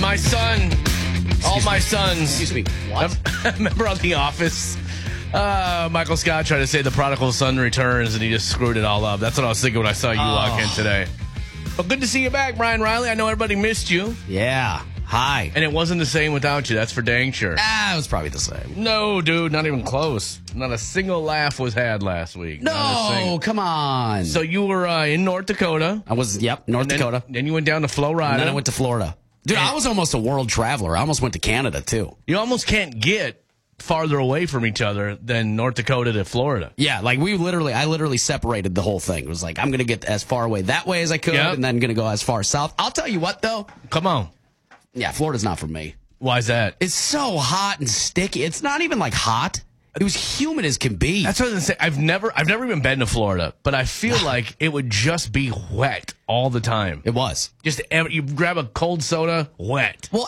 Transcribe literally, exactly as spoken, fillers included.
my son. All Excuse my me. sons. Excuse me. What? Remember on The Office? Uh, Michael Scott tried to say the prodigal son returns, and he just screwed it all up. That's what I was thinking when I saw you Oh. walk in today. Well, good to see you back, Brian Riley. I know everybody missed you, Yeah. Hi. and it wasn't the same without you. That's for dang sure. Ah, it was probably the same. No, dude, not even close. Not a single laugh was had last week. Not a No, single. come on. So you were uh, in North Dakota. I was, yep, North Then, Dakota. Then you went down to Florida. And then I went to Florida. Dude, I was almost a world traveler. I almost went to Canada, too. You almost can't get farther away from each other than North Dakota to Florida. Yeah, like we literally, I literally separated the whole thing. It was like, I'm going to get as far away that way as I could, Yep. and then going to go as far south. I'll tell you what, though. Come on. Yeah, Florida's not for me. Why's that? It's so hot and sticky. It's not even like hot. It was humid as can be. That's what I was gonna say. I've never, I've never even been to Florida, but I feel like it would just be wet all the time. It was. Just ev- you grab a cold soda, wet. Well,